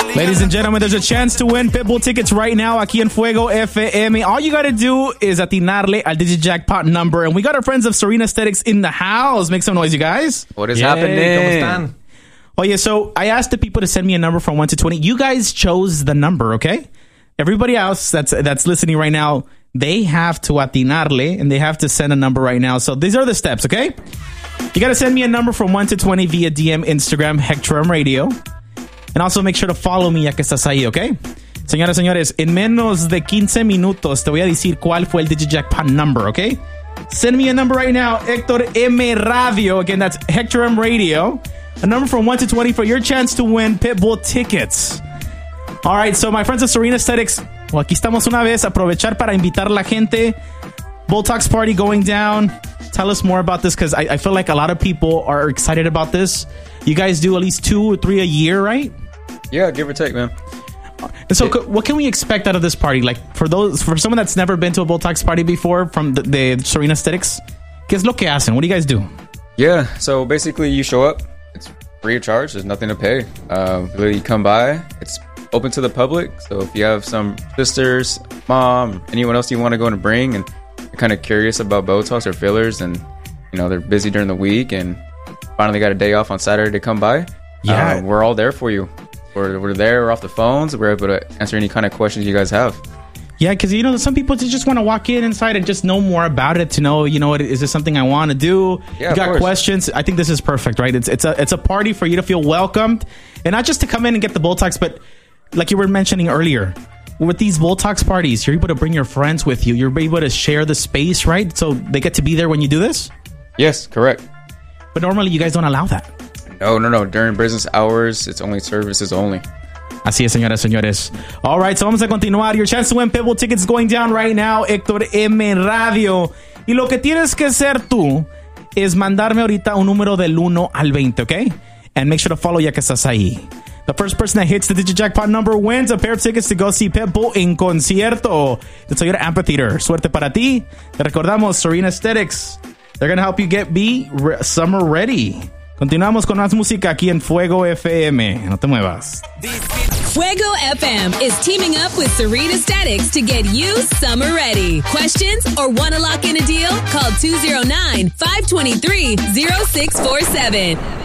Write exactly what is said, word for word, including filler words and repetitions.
Ladies and gentlemen, there's a chance to win Pitbull tickets right now aquí en Fuego F M. All you got to do is atinarle al Digijackpot number. And we got our friends of Serena Aesthetics in the house. Make some noise, you guys. What is Yay, happening? ¿Cómo están? Oh, yeah. So I asked the people to send me a number from one to twenty. You guys chose the number, okay? Everybody else that's that's listening right now, they have to atinarle and they have to send a number right now. So these are the steps, okay? You got to send me a number from one to twenty via D M, Instagram, Hectrum Radio. And also make sure to follow me ya que estás ahí, ¿ok? Señoras, señores, en menos de quince minutos te voy a decir cuál fue el Digijackpot number, ¿ok? Send me a number right now, Hector M Radio. Again, that's Hector M Radio. A number from one to twenty for your chance to win Pitbull tickets. All right, so my friends of Serena Aesthetics, well, aquí estamos una vez. Aprovechar para invitar a la gente. Botox party going down. Tell us more about this because I, I feel like a lot of people are excited about this. You guys do at least two or three a year, right? Yeah, give or take, man. And so, it, what can we expect out of this party? Like for those, for someone that's never been to a Botox party before, from the, the Serena Aesthetics, ¿qué es lo que hacen? What do you guys do? Yeah, so basically, you show up. It's free of charge. There's nothing to pay. Uh, really, come by. It's open to the public. So if you have some sisters, mom, anyone else you want to go and bring, and you're kind of curious about Botox or fillers, and you know they're busy during the week, and finally got a day off on Saturday to come by. Yeah, uh, we're all there for you. We're, we're there. We're off the phones. We're able to answer any kind of questions you guys have. Yeah, because, you know, some people just want to walk in inside and just know more about it to know, you know, what is this something I want to do? Yeah, you got course. Questions. I think this is perfect, right? It's it's a it's a party for you to feel welcomed. And not just to come in and get the Botox, but like you were mentioning earlier, with these Botox parties, you're able to bring your friends with you. You're able to share the space, right? So they get to be there when you do this? Yes, correct. But normally you guys don't allow that. No, no, no. During business hours, it's only services only. Así es, señoras, señores. All right, so vamos a continuar. Your chance to win Pitbull tickets going down right now, Hector M Radio. Y lo que tienes que hacer tú es mandarme ahorita un número del uno al veinte, ¿ok? And make sure to follow ya que estás ahí. The first person that hits the Digijackpot number wins a pair of tickets to go see Pitbull en concierto. The Toyota Amphitheater. Suerte para ti. Te recordamos, Serena Aesthetics. They're going to help you get be re- summer ready. Continuamos con más música aquí en Fuego F M. No te muevas. Fuego F M is teaming up with Serena Aesthetics to get you summer ready. Questions or want to lock in a deal? Call two oh nine, five two three, oh six four seven.